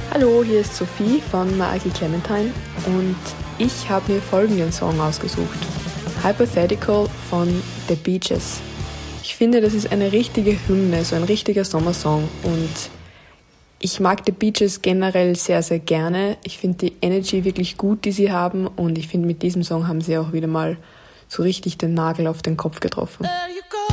Hallo, hier ist Sophie von Maagi Clementine und ich habe mir folgenden Song ausgesucht. Hypothetical von The Beaches. Ich finde, das ist eine richtige Hymne, so ein richtiger Sommersong und ich mag The Beaches generell sehr, sehr gerne. Ich finde die Energy wirklich gut, die sie haben und ich finde, mit diesem Song haben sie auch wieder mal so richtig den Nagel auf den Kopf getroffen.